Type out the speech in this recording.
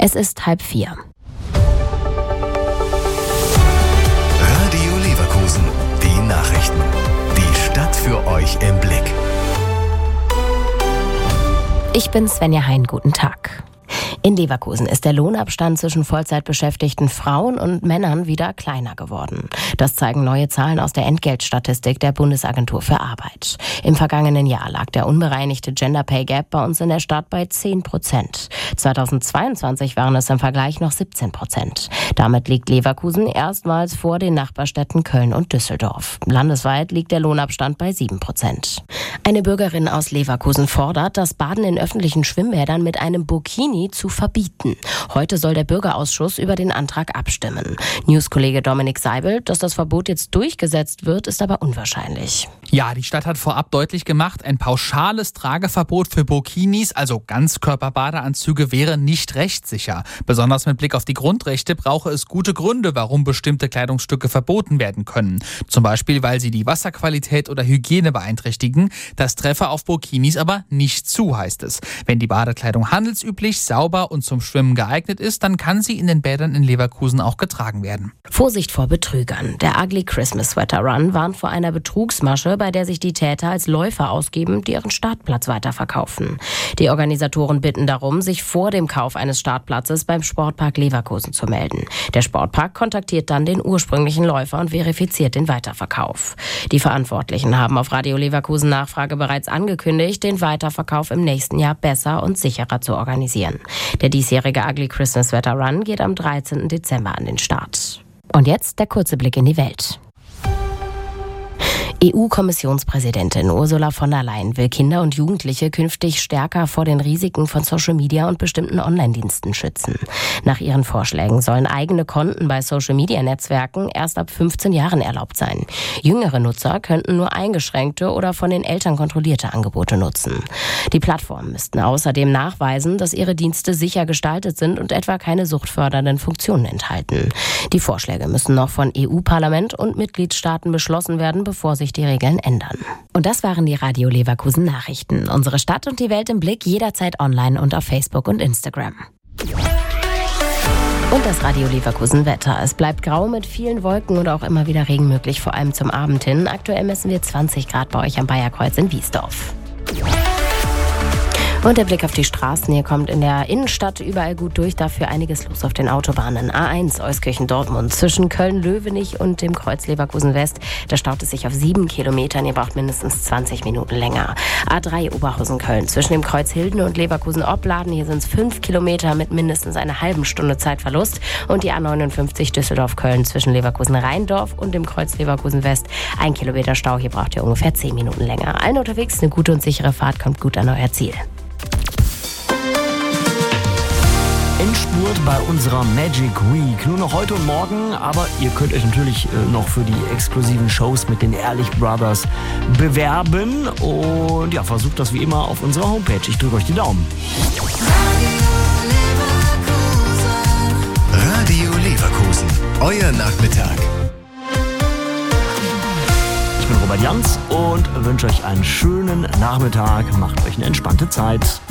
Es ist 3:30. Radio Leverkusen, die Nachrichten. Die Stadt für euch im Blick. Ich bin Svenja Hein, guten Tag. In Leverkusen ist der Lohnabstand zwischen Vollzeitbeschäftigten Frauen und Männern wieder kleiner geworden. Das zeigen neue Zahlen aus der Entgeltstatistik der Bundesagentur für Arbeit. Im vergangenen Jahr lag der unbereinigte Gender Pay Gap bei uns in der Stadt bei 10%. 2022 waren es im Vergleich noch 17%. Damit liegt Leverkusen erstmals vor den Nachbarstädten Köln und Düsseldorf. Landesweit liegt der Lohnabstand bei 7%. Eine Bürgerin aus Leverkusen fordert, das Baden in öffentlichen Schwimmbädern mit einem Burkini zu verbieten. Heute soll der Bürgerausschuss über den Antrag abstimmen. Newskollege Dominik Seibel, dass das Verbot jetzt durchgesetzt wird, ist aber unwahrscheinlich. Ja, die Stadt hat vorab deutlich gemacht, ein pauschales Trageverbot für Burkinis, also Ganzkörperbadeanzüge, wäre nicht rechtssicher. Besonders mit Blick auf die Grundrechte brauche es gute Gründe, warum bestimmte Kleidungsstücke verboten werden können. Zum Beispiel, weil sie die Wasserqualität oder Hygiene beeinträchtigen. Das treffe auf Burkinis aber nicht zu, heißt es. Wenn die Badekleidung handelsüblich, sauber und zum Schwimmen geeignet ist, dann kann sie in den Bädern in Leverkusen auch getragen werden. Vorsicht vor Betrügern. Der Ugly Christmas Sweater Run warnt vor einer Betrugsmasche, bei der sich die Täter als Läufer ausgeben, die ihren Startplatz weiterverkaufen. Die Organisatoren bitten darum, sich vor dem Kauf eines Startplatzes beim Sportpark Leverkusen zu melden. Der Sportpark kontaktiert dann den ursprünglichen Läufer und verifiziert den Weiterverkauf. Die Verantwortlichen haben auf Radio Leverkusen Nachfrage bereits angekündigt, den Weiterverkauf im nächsten Jahr besser und sicherer zu organisieren. Der diesjährige Ugly Christmas Sweater Run geht am 13. Dezember an den Start. Und jetzt der kurze Blick in die Welt. EU-Kommissionspräsidentin Ursula von der Leyen will Kinder und Jugendliche künftig stärker vor den Risiken von Social Media und bestimmten Online-Diensten schützen. Nach ihren Vorschlägen sollen eigene Konten bei Social-Media-Netzwerken erst ab 15 Jahren erlaubt sein. Jüngere Nutzer könnten nur eingeschränkte oder von den Eltern kontrollierte Angebote nutzen. Die Plattformen müssten außerdem nachweisen, dass ihre Dienste sicher gestaltet sind und etwa keine suchtfördernden Funktionen enthalten. Die Vorschläge müssen noch von EU-Parlament und Mitgliedstaaten beschlossen werden, bevor sich die Regeln ändern. Und das waren die Radio Leverkusen Nachrichten. Unsere Stadt und die Welt im Blick, jederzeit online und auf Facebook und Instagram. Und das Radio Leverkusen Wetter. Es bleibt grau mit vielen Wolken und auch immer wieder Regen möglich, vor allem zum Abend hin. Aktuell messen wir 20 Grad bei euch am Bayerkreuz in Wiesdorf. Und der Blick auf die Straßen. Hier kommt in der Innenstadt überall gut durch, dafür einiges los auf den Autobahnen. A1 Euskirchen-Dortmund zwischen Köln-Löwenich und dem Kreuz Leverkusen-West. Da staut es sich auf 7 Kilometern. Ihr braucht mindestens 20 Minuten länger. A3 Oberhausen-Köln zwischen dem Kreuz Hilden und Leverkusen-Opladen. Hier sind es 5 Kilometer mit mindestens einer halben Stunde Zeitverlust. Und die A59 Düsseldorf-Köln zwischen Leverkusen-Rheindorf und dem Kreuz Leverkusen-West. 1 Kilometer Stau. Hier braucht ihr ungefähr 10 Minuten länger. Allen unterwegs eine gute und sichere Fahrt. Kommt gut an euer Ziel. Endspurt bei unserer Magic Week. Nur noch heute und morgen, aber ihr könnt euch natürlich noch für die exklusiven Shows mit den Ehrlich Brothers bewerben. Und ja, versucht das wie immer auf unserer Homepage. Ich drücke euch die Daumen. Radio Leverkusen, euer Nachmittag. Ich bin Robert Jans und wünsche euch einen schönen Nachmittag. Macht euch eine entspannte Zeit.